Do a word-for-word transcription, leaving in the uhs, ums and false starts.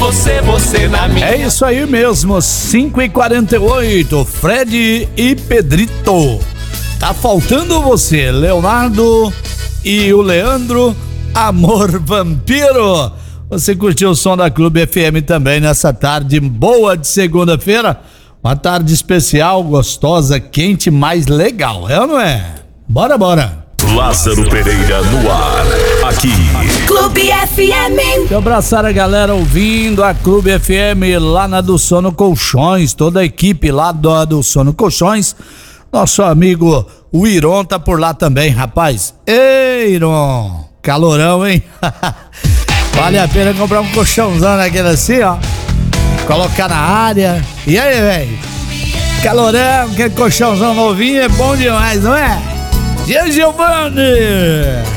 você, você na minha. É isso aí mesmo, cinco e quarenta e oito, Fred e Pedrito. Tá faltando você, Leonardo e o Leandro, Amor Vampiro. Você curtiu o som da Clube F M também nessa tarde boa de segunda-feira? Uma tarde especial, gostosa, quente, mais legal, é ou não é? Bora, bora. Lázaro Pereira no ar, aqui. Clube F M. Quero abraçar a galera ouvindo a Clube F M lá na do Sono Colchões, toda a equipe lá do, do Sono Colchões. Nosso amigo o Iron tá por lá também, rapaz. Ei, Iron, calorão, hein? Vale a pena comprar um colchãozão naquele assim, ó. Colocar na área. E aí, velho? Calorão, aquele colchãozão novinho é bom demais, não é? E aí, Giovanni?